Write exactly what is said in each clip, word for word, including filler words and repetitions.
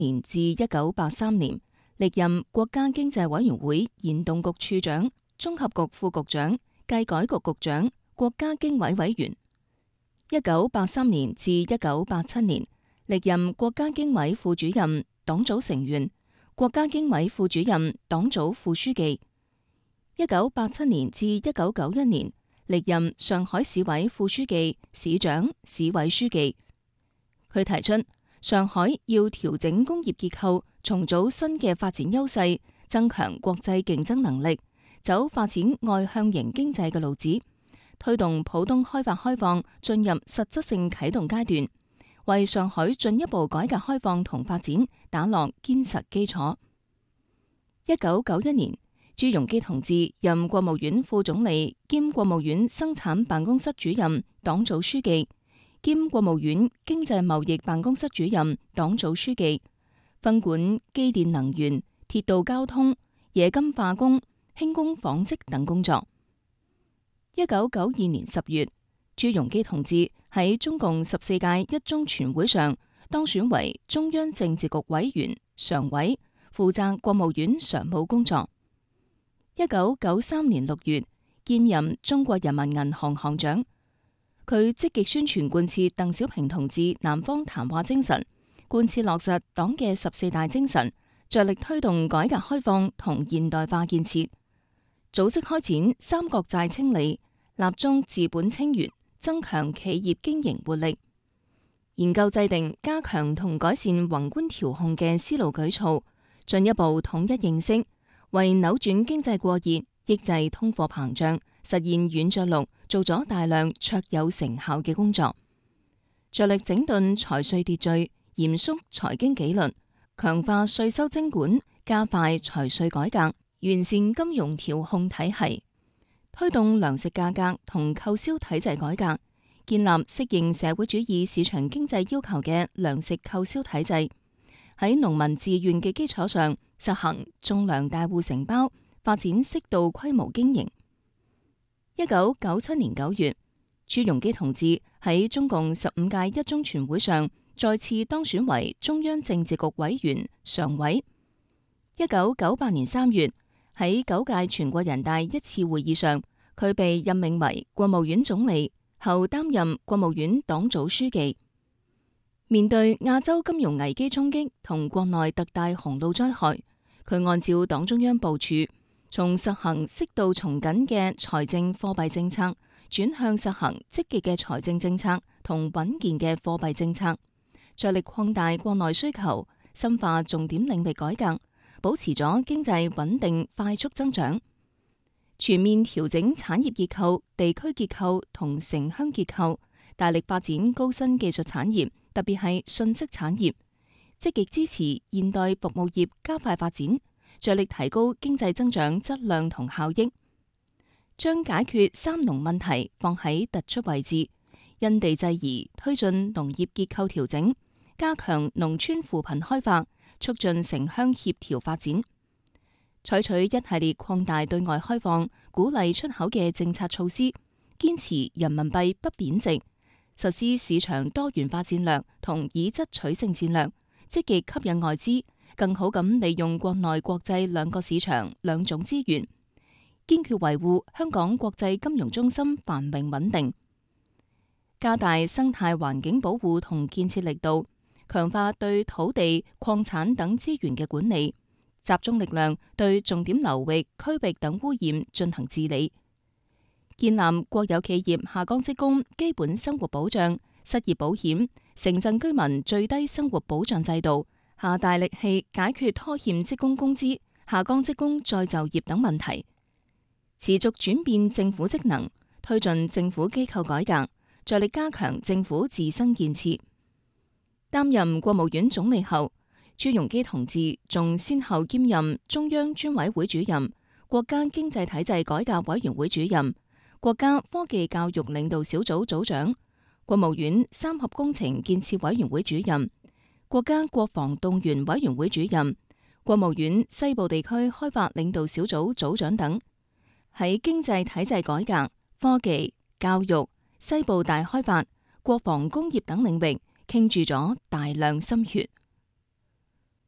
年至一九八三年，歷任國家經濟委員會研動局處長、綜合局副局長、計改局局長、國家經委委員。一九八三年至一九八七年，歷任國家經委副主任、黨組成員、國家經委副主任、黨組副書記。一九八七年至一九九一年，歷任上海市委副書記、市長、市委書記。佢提出，上海要調整工業結構，重組新嘅發展優勢，增強國際競爭能力，走發展外向型經濟嘅路子，推動浦東開發開放進入實質性啟動階段，為上海進一步改革開放同發展打落堅實基礎。一九九一年，朱鎔基同志任國務院副總理兼國務院生產辦公室主任、黨組書記，兼國務院經濟貿易辦公室主任、黨組書記，分管機電能源、鐵道交通、冶金化工、輕工紡織等工作。一九九二年十月，朱鎔基同志喺中共十四屆一中全會上當選為中央政治局委員、常委，負責國務院常務工作。一九九三年六月，兼任中國人民銀行行長。佢積極宣傳貫徹鄧小平同志南方談話精神，貫徹落實黨嘅十四大精神，着力推動改革開放同現代化建設，組織開展三角債清理，立中治本清源，增強企業經營活力，研究制定加強同改善宏觀調控嘅思路舉措，進一步統一認識，為扭轉經濟過熱、抑制通貨膨脹、實現軟着陸做咗大量卓有成效嘅工作，着力整頓財稅秩序，嚴肅財經紀律，強化稅收徵管，加快財稅改革，完善金融調控體系，推動糧食價格同購銷體制改革，建立適應社會主義市場經濟要求嘅糧食購銷體制，喺農民自願嘅基礎上實行種糧大戶承包，發展適度規模經營。一九九七年九月，朱鎔基同志喺中共十五屆一中全會上再次當選為中央政治局委員、常委。一九九八年三月，喺九屆全國人大一次會議上，佢被任命為國務院總理，後擔任國務院黨組書記。面對亞洲金融危機衝擊同國內特大洪澇災害，佢按照黨中央部署，從實行適度從緊嘅財政貨幣政策，轉向實行積極嘅財政政策同穩健嘅貨幣政策，着力擴大國內需求，深化重點領域改革，保持咗經濟穩定快速增長，全面調整產業結構、地區結構同城鄉結構，大力發展高新技術產業，特別係信息產業，積極支持現代服務業加快發展，着力提高經濟增長質量同效益，將解決三農問題放喺突出位置，因地制宜推進農業結構調整，加強農村扶貧開發，促進城鄉協調發展，採取一系列擴大對外開放、鼓勵出口嘅政策措施，堅持人民幣不貶值，實施市場多元化戰略同以質取勝戰略，積極吸引外資，更好咁利用國內國際兩個市場兩種資源，堅決維護香港國際金融中心繁榮穩定，加大生態環境保護同建設力度，強化對土地、礦產等資源嘅管理，集中力量對重點流域、區域等污染進行治理，建立國有企業下崗職工基本生活保障、失業保險、城鎮居民最低生活保障制度，下大力氣解決拖欠職工工資、下崗職工再就業等問題，持續轉變政府職能，推進政府機構改革，着力加強政府自身建設。擔任國務院總理後，朱鎔基同志仲先後兼任中央專委會主任、國家經濟體制改革委員會主任、國家科技教育領導小組組長、國務院三峽工程建設委員會主任、國家國防動員委員會主任、國務院西部地區開發領導小組組長等，喺經濟體制改革、科技、教育、西部大開發、國防工業等領域傾注咗大量心血。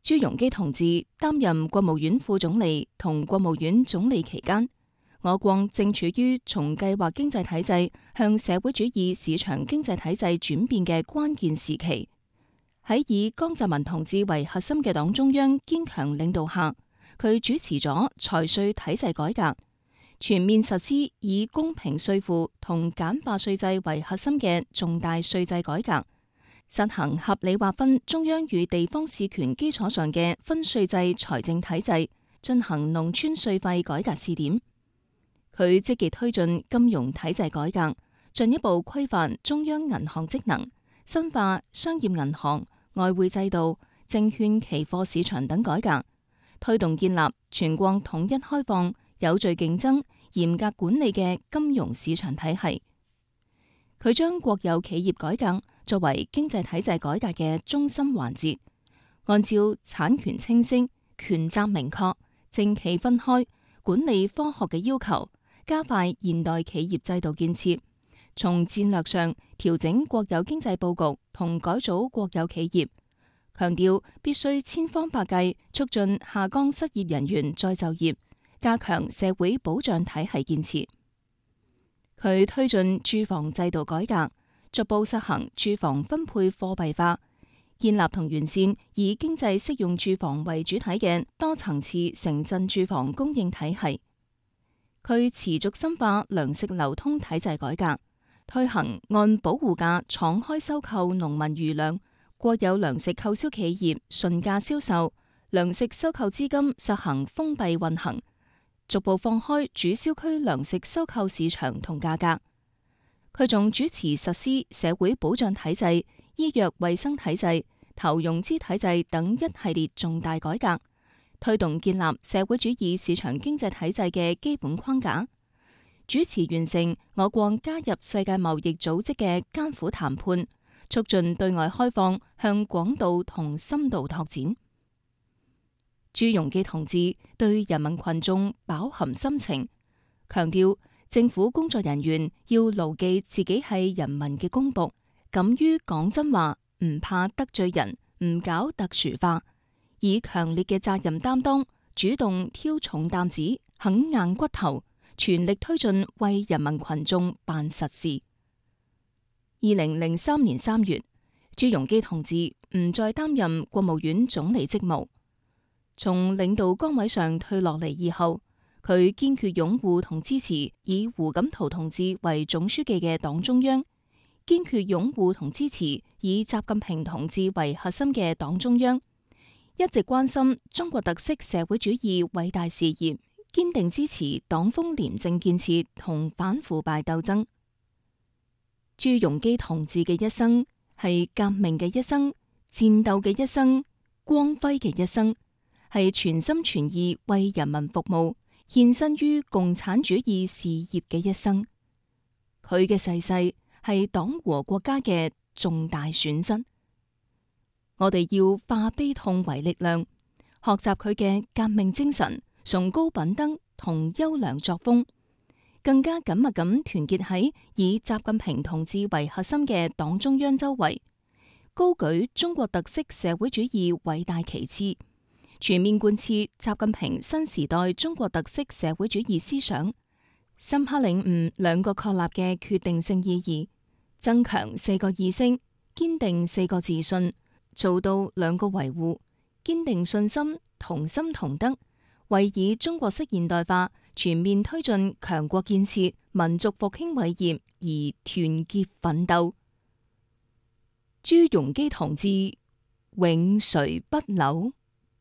朱鎔基同志擔任國務院副總理同國務院總理期間，我國正處於從計劃經濟體制向社會主義市場經濟體制轉變嘅關鍵時期。喺以江澤民同志為核心嘅黨中央堅強領導下，佢主持咗財稅體制改革，全面實施以公平稅負同簡化稅制為核心嘅重大稅制改革，實行合理劃分中央與地方事權基礎上嘅分稅制財政體制，進行農村稅費改革試點。佢積極推進金融體制改革，進一步規範中央銀行職能，深化商業銀行、外匯制度、證券期貨市場等改革，推動建立全國統一開放、有序競爭、嚴格管理嘅金融市場體系。佢將國有企業改革作為經濟體制改革嘅中心環節，按照產權清晰、權責明確、政企分開、管理科學嘅要求，加快現代企業制度建設，從戰略上調整國有經濟佈局同改組國有企業，強調必須千方百計促進下崗失業人員再就業，加強社會保障體系建設。佢推進住房制度改革，逐步實行住房分配貨幣化，建立同完善以經濟適用住房為主體嘅多層次城鎮住房供應體系。佢持續深化糧食流通體制改革，推行按保護價敞開收購農民餘糧、國有糧食購銷企業順價銷售、糧食收購資金實行封閉運行，逐步放開主銷區糧食收購市場同價格。佢仲主持實施社會保障體制、醫藥衛生體制、投融資體制等一系列重大改革，推動建立社會主義市場經濟體制嘅基本框架，主持完成我國加入世界貿易組織嘅艱苦談判，促進對外開放向廣度同深度拓展。朱鎔基同志對人民群眾飽含深情，強調政府工作人員要牢記自己係人民嘅公僕，敢於講真話，唔怕得罪人，唔搞特殊化，以強烈嘅責任擔當，主動挑重擔子，肯硬骨頭，全力推進為人民群眾辦實事。二零零三年三月，朱鎔基同志唔再擔任國務院總理職務，從領導崗位上退落嚟以後，佢堅決擁護同支持以胡錦濤同志為總書記嘅黨中央，堅決擁護同支持以習近平同志為核心嘅黨中央，一直關心中國特色社會主義偉大事業，堅定支持黨風廉政建設同反腐敗鬥爭。朱鎔基同志嘅一生係革命嘅一生、戰鬥嘅一生、光輝嘅一生，係全心全意為人民服務、獻身於共產主義事業嘅一生。佢嘅逝世係黨和國家嘅重大損失。我哋要化悲痛為力量，學習佢嘅革命精神、崇高品德同優良作風，更加緊密咁團結喺以習近平同志為核心嘅黨中央周圍，高舉中國特色社會主義偉大旗幟，全面貫徹習近平新時代中國特色社會主義思想，深刻領悟兩個確立嘅決定性意義，增強四個意識，堅定四個自信，做到兩個維護，堅定信心，同心同德，為以中國式現代化全面推進強國建設、民族復興偉業而團結奮鬥。朱鎔基同志永垂不朽。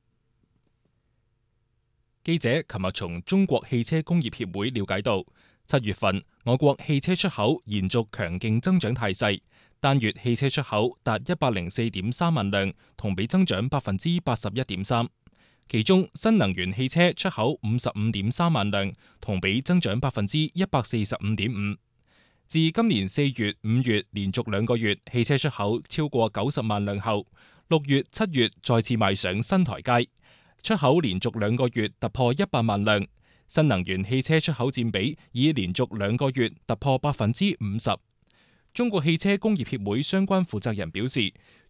記者琴日從中國汽車工業協會了解到，七月份我國汽車出口延續強勁增長態勢，單月汽車出口達一百零四點三萬輛，同比增長百分之八十一點三。其中新能源汽車出口五十五點三萬輛，同比增長百分之一百四十五點五。自今年四月、五月連續兩個月汽車出口超過九十萬輛後，六月、七月再次邁上新台階，出口連續兩個月突破一百萬輛。新能源汽車出口佔比已連續兩個月突破百分之五十。中國汽車工業協會相關負責人表示，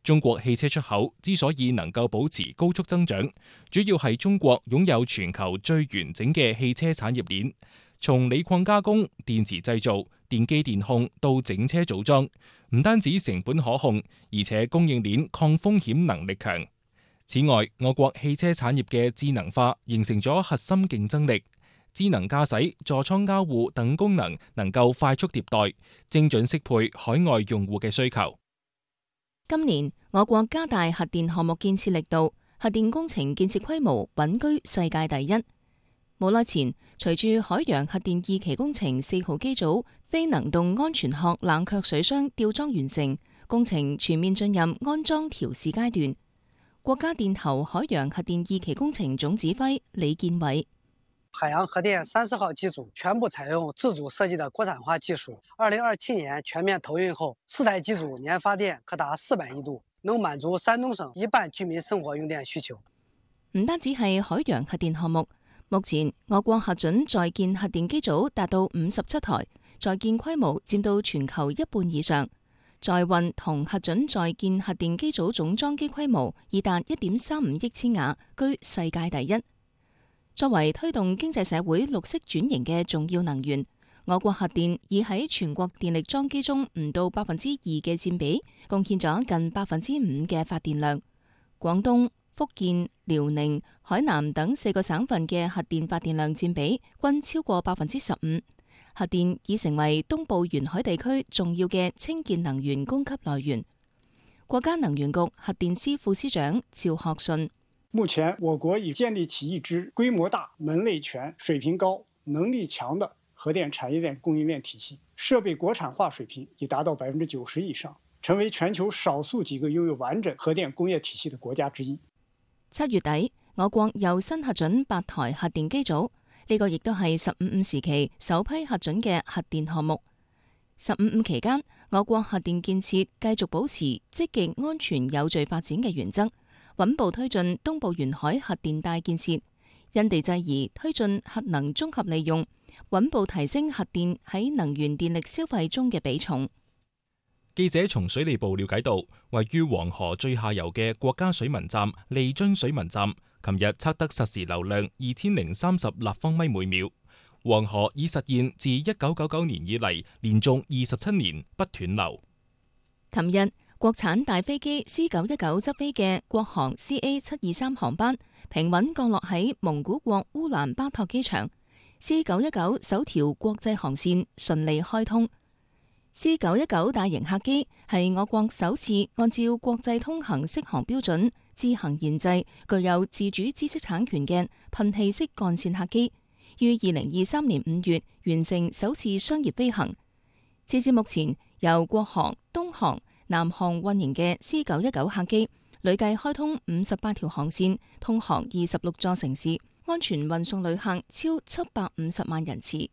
中國汽車出口之所以能夠保持高速增長，主要係中國擁有全球最完整嘅汽車產業鏈，從鋰礦加工、電池製造、電機電控到整車組裝，唔單止成本可控，而且供應鏈抗風險能力強。此外，我國汽車產業嘅智能化形成咗核心競爭力，智能駕駛、座艙交互等功能能夠快速迭代，精準適配海外用戶嘅需求。 今年我國加大核電項目建設力度，核電工程建設規模穩居世界第一。冇耐前，隨住海洋核電二期工程四號機組非能動安全殼冷卻水箱吊裝完成，工程全面進入安裝調試階段。國家電投海洋核電二期工程總指揮李建偉： 海洋核電三十號機組全部採用自主設計的國產化技術，二零二七年全面投運後，四台機組年發電可達四百億度，能滿足山東省一半居民生活用電需求。 唔單止係海洋核電項目，目前我國核准在建核電機組達到五十七台，在建規模佔到全球一半以上。在運同核准在建核電機組總裝機規模已達一點三五億千瓦，居世界第一。作為推動經濟社會綠色轉型嘅重要能源，我國核電已喺全國電力裝機中唔到百分之二嘅佔比，貢獻咗近百分之五嘅發電量。廣東、福建、遼寧、海南等四個省份嘅核電發電量佔比均超過百分之十五。核電已成為東部沿海地區重要嘅清潔能源供給來源。國家能源局核電司副司長趙學順： 目前，我國已建立起一支規模大、門類全、水平高、能力強的核電產業鏈供應鏈體系，設備國產化水平已達到百分之九十以上，成為全球少數幾個擁有完整核電工業體系的國家之一。 七月底，我國又新核准八台核電機組。呢個亦都係十五五時期首批核准嘅核電項目。十五五期間，我國核電建設繼續保持積極、安全、有序發展嘅原則，穩步推進東部沿海核電帶建設，因地制宜推進核能綜合利用，穩步提升核電喺能源電力消費中嘅比重。 記者從水利部了解到，位於黃河最下游嘅國家水文站利津水文站，琴日測得實時流量二千零三十立方米每秒。黃河已實現自一九九九年以嚟連續二十七年不斷流。 琴日，國產大飛機 C 九一九執飛嘅國航 C A 七二三航班平穩降落喺蒙古國烏蘭巴托機場 ，C 九一九首條國際航線順利開通。C 九一九大型客機係我國首次按照國際通行適航標準自行研製、具有自主知識產權嘅噴氣式幹線客機，於二零二三年五月完成首次商業飛行。截至目前，由國航、東航、南航運營嘅 C 九一九客機累計開通五十八條航線，通航二十六座城市，安全運送旅客超七百五十萬人次。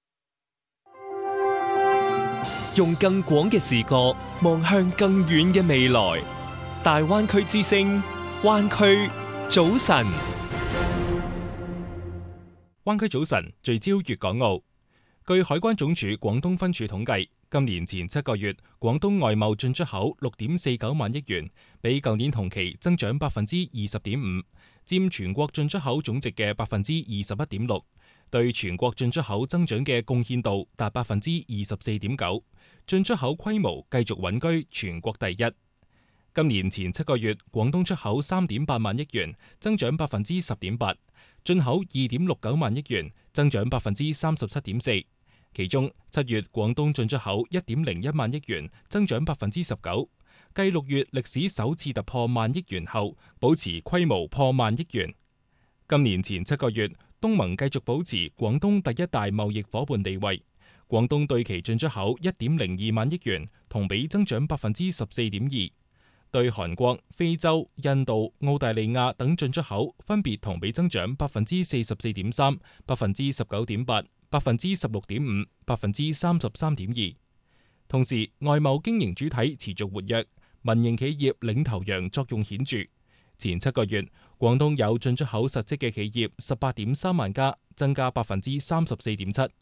用更廣嘅視角望向更遠嘅未來。大灣區之聲，灣區早晨。 灣區早晨聚焦粵港澳。據海關總署廣東分署統計，今年前七個月，廣東外貿進出口六點四九萬億元，比舊年同期增長百分之二十點五，佔全國進出口總值嘅百分之二十一點六，對全國進出口增長嘅貢獻度達百分之二十四點九，進出口規模繼續穩居全國第一。今年前七個月，廣東出口三點八萬億元，增長百分之十點八，進口二點六九萬億元，增長百分之三十七點四。其中七月廣東進出口一點零一萬億元，增長百分之十九，繼六月歷史首次突破萬億元後，保持規模破萬億元。今年前七個月，東盟繼續保持廣東第一大貿易夥伴地位，廣東對其進出口一點零二萬億元，同比增長百分之十四點二，對韓國、非洲、印度、澳大利亞等進出口分別同比增長百分之四十四點三、百分之十九點八、百分之十六點五、百分之三十三點二。同時，外貿經營主體持續活躍，民營企業領頭羊作用顯著。前七個月，廣東有進出口實績嘅企業十八點三萬家，增加百分之三十四點七；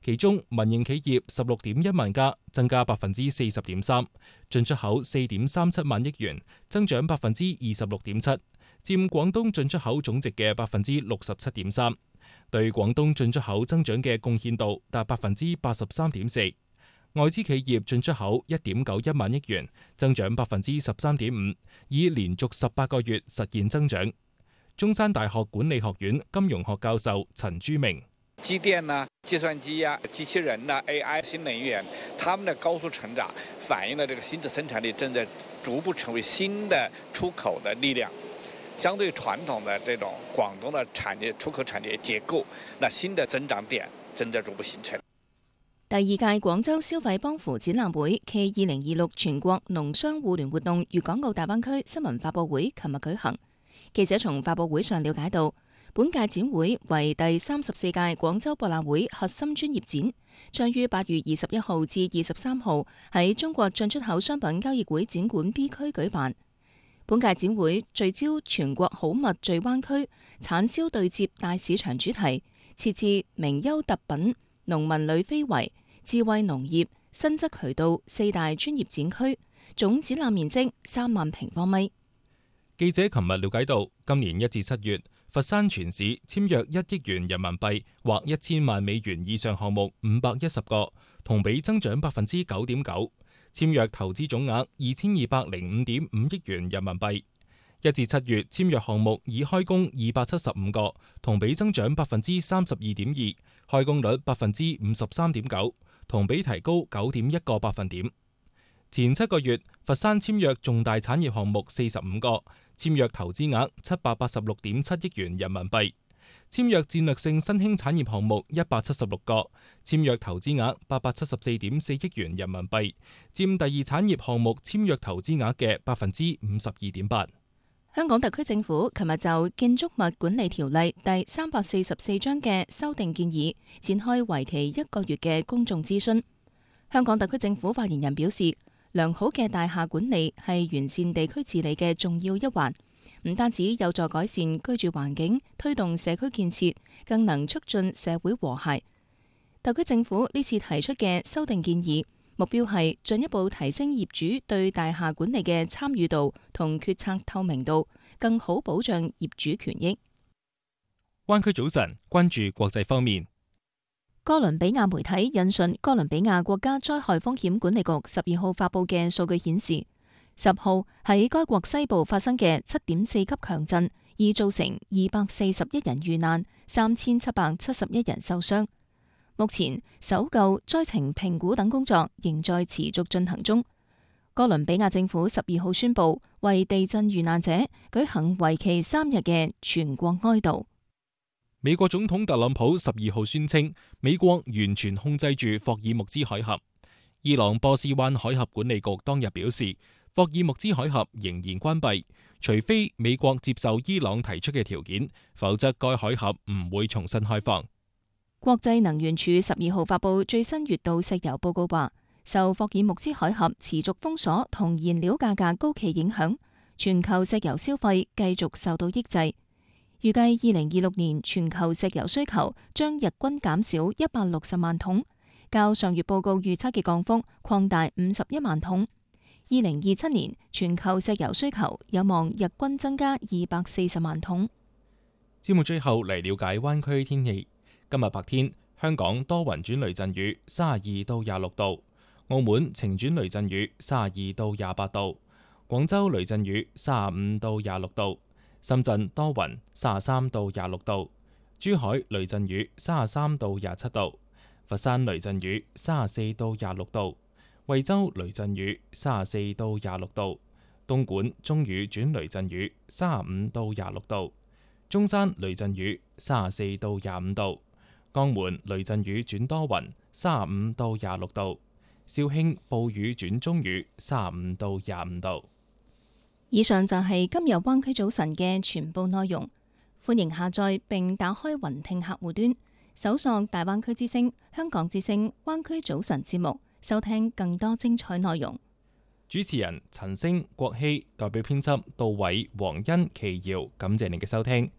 其中民營企業十六點一萬家，增加百分之四十點三；進出口四點三七萬億元，增長百分之二十六點七，佔廣東進出口總值嘅百分之六十七點三，對廣東進出口增長嘅貢獻度達百分之八十三點四。外資企業進出口一點九一萬億元，增長百分之十三點五，已連續十八個月實現增長。中山大學管理學院金融學教授陳珠明。 機電呢、計算機呀、機器人呢、A I、新能源，他們的高速成長，反映了這個新的生產力正在逐步成為新的出口的力量。相對傳統的這種廣東的產業出口產業結構，那新的增長點正在逐步形成。 第二屆廣州消費幫扶展覽會暨二零二六全國農商互聯活動粵港澳大灣區新聞發佈會琴日舉行。記者從發佈會上了解到，本屆展會為第三十四屆廣州博覽會核心專業展，將於八月二十一號至二十三號喺中國進出口商品交易會展館 B 區舉辦。本屆展會聚焦全國好物聚灣區、產銷對接大市場主題，設置名優特品、農民履非遺、智慧農業、新質渠道四大專業展區，總展覽面積三萬平方米。 記者琴日了解到，今年一至七月，佛山全市簽約一億元人民幣或一千萬美元以上項目五百一十個，同比增長百分之九點九。簽約投資總額二千二百零五點五億元人民幣。一至七月簽約項目已開工二百七十五個，同比增長百分之三十二點二，開工率百分之五十三點九，同比提高九點一個百分點。前七個月，佛山簽約重大產業項目四十五個，簽約投資額七百八十六點七億元人民幣；簽約戰略性新興產業項目一百七十六個，簽約投資額八百七十四點四億元人民幣，佔第二產業項目簽約投資額嘅百分之五十二點八。 香港特區政府琴日就《建築物管理條例》第三百四十四章嘅修訂建議展開為期一個月嘅公眾諮詢。香港特區政府發言人表示，良好嘅大廈管理係完善地區治理嘅重要一環，唔單止有助改善居住環境、推動社區建設，更能促進社會和諧。特區政府呢次提出嘅修訂建議，目標係進一步提升業主對大廈管理嘅參與度同決策透明度，更好保障業主權益。 灣區早晨，關注國際方面。 哥倫比亞媒體引述哥倫比亞國家災害風險管理局十二號發佈嘅數據顯示，十號喺該國西部發生嘅七點四級強震，已造成二百四十一人遇難，三千七百七十一人受傷。目前搜救、災情評估等工作仍在持續進行中。哥倫比亞政府十二號宣布為地震遇難者舉行為期三日嘅全國哀悼。 美國總統特朗普十二號宣稱，美國完全控制住霍爾木茲海峽。伊朗波斯灣海峽管理局當日表示，霍爾木茲海峽仍然關閉，除非美國接受伊朗提出嘅條件，否則該海峽唔會重新開放。 國際能源署十二號發佈最新月度石油報告話，受霍爾木茲海峽持續封鎖同燃料價格高企影響，全球石油消費繼續受到抑制。預計二零二六年全球石油需求將日均減少一百六十萬桶，較上月報告預測嘅降幅擴大五十一萬桶。二零二七年全球石油需求有望日均增加二百四十萬桶。 節目最後嚟了解灣區天氣。今日白天，香港多雲轉雷陣雨，三十二到廿六度；澳門晴轉雷陣雨，三十二到廿八度；廣州雷陣雨，三十五到廿六度。深圳多雲，三十三到廿六度；珠海雷陣雨，三十三到廿七度；佛山雷陣雨，三十四到廿六度；惠州雷陣雨，三十四到廿六度；東莞中雨轉雷陣雨，三十五到廿六度；中山雷陣雨，三十四到廿五度；江門雷陣雨轉多雲，三十五到廿六度；肇慶暴雨轉中雨，三十五到廿五度。 以上就係今日灣區早晨嘅全部內容。歡迎下載並打開雲聽客戶端，搜索大灣區之聲、香港之聲、灣區早晨節目，收聽更多精彩內容。 主持人陳星、郭希，代表編輯杜偉、黃欣、祁瑤，感謝您嘅收聽。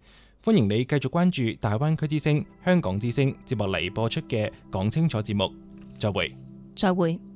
歡迎你繼續關注大灣區之聲、香港之聲接落嚟播出嘅講清楚節目。再會。 再會。